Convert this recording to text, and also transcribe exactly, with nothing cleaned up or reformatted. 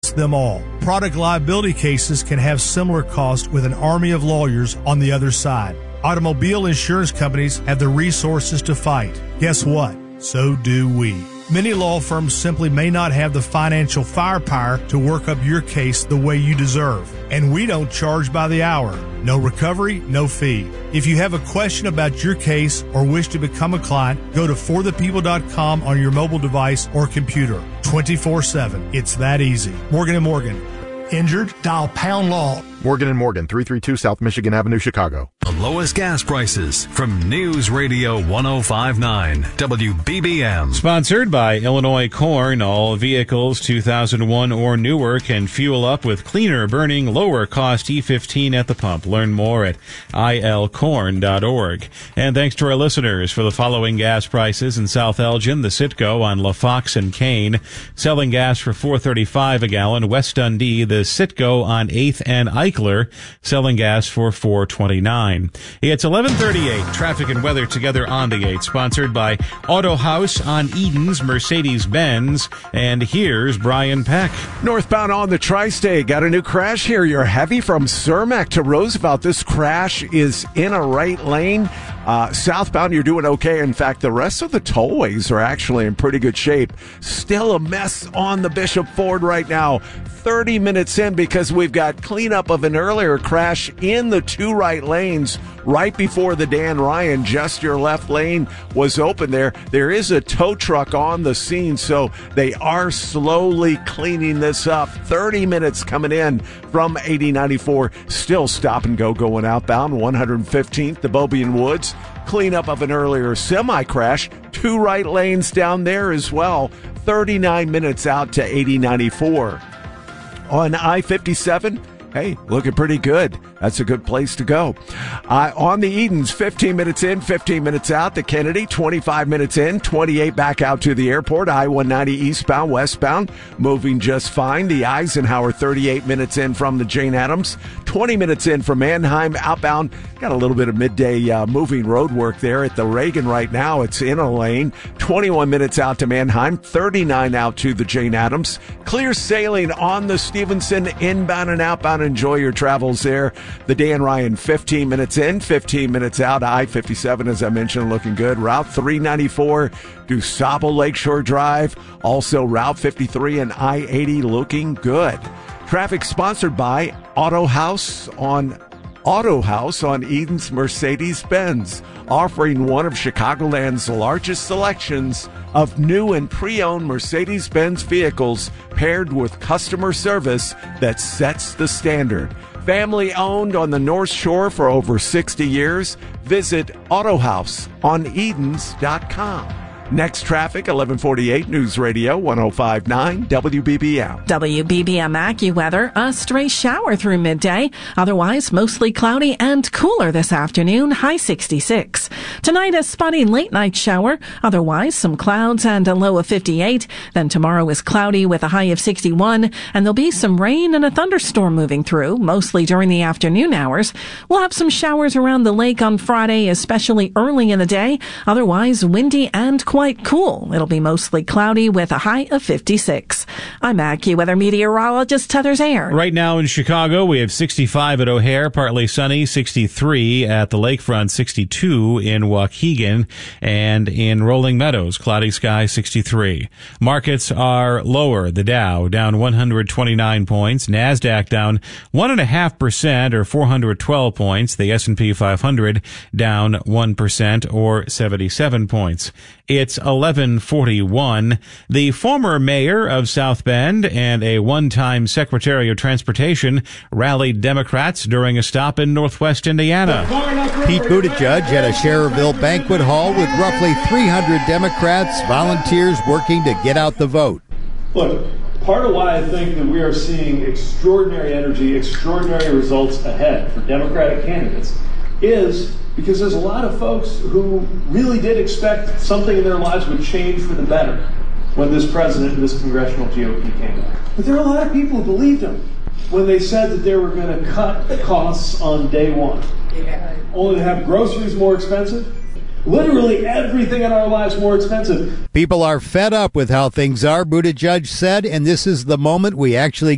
beats them all. Product liability cases can have similar costs with an army of lawyers on the other side. Automobile insurance companies have the resources to fight. Guess what? So do we. Many law firms simply may not have the financial firepower to work up your case the way you deserve. And we don't charge by the hour. No recovery, no fee. If you have a question about your case or wish to become a client, go to for the people dot com on your mobile device or computer. twenty-four seven. It's that easy. Morgan and Morgan. Injured? Dial pound law. Morgan and Morgan, three thirty-two South Michigan Avenue, Chicago. The lowest gas prices from News Radio one oh five point nine W B B M. Sponsored by Illinois Corn. All vehicles two thousand one or newer can fuel up with cleaner burning, lower cost E fifteen at the pump. Learn more at I L corn dot org. And thanks to our listeners for the following gas prices in South Elgin. The Citgo on LaFox and Kane selling gas for four thirty-five a gallon. West Dundee, the Citgo on eighth and Eichler selling gas for four twenty-nine. It's eleven thirty-eight. Traffic and weather together on the eight. Sponsored by Auto House on Eden's Mercedes-Benz. And here's Brian Peck. Northbound on the Tri-State. Got a new crash here. You're heavy from Cermak to Roosevelt. This crash is in a right lane. Uh, southbound, you're doing okay. In fact, the rest of the tollways are actually in pretty good shape. Still a mess on the Bishop Ford right now. thirty minutes in because we've got cleanup of an earlier crash in the two right lanes right before the Dan Ryan. Just your left lane was open there. There is a tow truck on the scene, so they are slowly cleaning this up. thirty minutes coming in from eighty ninety-four. Still stop and go going outbound. one hundred fifteenth, the Bobian Woods. Cleanup of an earlier semi-crash. Two right lanes down there as well. thirty-nine minutes out to eighty ninety-four. On I fifty-seven, hey, looking pretty good. That's a good place to go. Uh, on the Edens, fifteen minutes in, fifteen minutes out. The Kennedy, twenty-five minutes in, twenty-eight back out to the airport. I one ninety eastbound, westbound, moving just fine. The Eisenhower, thirty-eight minutes in from the Jane Addams. twenty minutes in from Mannheim, outbound. Got a little bit of midday uh, moving road work there at the Reagan right now. It's in a lane. twenty-one minutes out to Mannheim, thirty-nine out to the Jane Addams. Clear sailing on the Stevenson, inbound and outbound. Enjoy your travels there. The Dan Ryan, fifteen minutes in, fifteen minutes out. I fifty-seven, as I mentioned, looking good. Route three ninety-four, DuSable Lakeshore Drive. Also Route fifty-three and I eighty looking good. Traffic sponsored by Auto House on Auto House on Eden's Mercedes-Benz, offering one of Chicagoland's largest selections of new and pre-owned Mercedes-Benz vehicles paired with customer service that sets the standard. Family owned on the North Shore for over sixty years. Visit Auto House on Edens dot com. Next traffic, eleven forty-eight News Radio one oh five point nine W B B M. W B B M AccuWeather, a stray shower through midday. Otherwise, mostly cloudy and cooler this afternoon, high sixty-six. Tonight, a spotty late night shower. Otherwise, some clouds and a low of fifty-eight. Then tomorrow is cloudy with a high of sixty-one. And there'll be some rain and a thunderstorm moving through, mostly during the afternoon hours. We'll have some showers around the lake on Friday, especially early in the day. Otherwise, windy and quite cool. It'll be mostly cloudy with a high of fifty-six. I'm AccuWeather meteorologist Heather Zayer. Right now in Chicago, we have sixty-five at O'Hare, partly sunny, sixty-three at the lakefront, sixty-two in Waukegan, and in Rolling Meadows, cloudy sky, sixty-three. Markets are lower. The Dow down one hundred twenty-nine points, NASDAQ down one point five percent or four hundred twelve points, the S and P five hundred down one percent or seventy-seven points. It's eleven forty-one. The former mayor of South Bend and a one-time Secretary of Transportation rallied Democrats during a stop in Northwest Indiana. Pete Buttigieg at a Schererville banquet hall with roughly three hundred Democrats, volunteers working to get out the vote. Look, part of why I think that we are seeing extraordinary energy, extraordinary results ahead for Democratic candidates is because there's a lot of folks who really did expect something in their lives would change for the better when this president and this congressional G O P came out. But there are a lot of people who believed him when they said that they were going to cut costs on day one. Yeah. Only to have groceries more expensive. Literally everything in our lives more expensive. People are fed up with how things are, Buttigieg said, and this is the moment we actually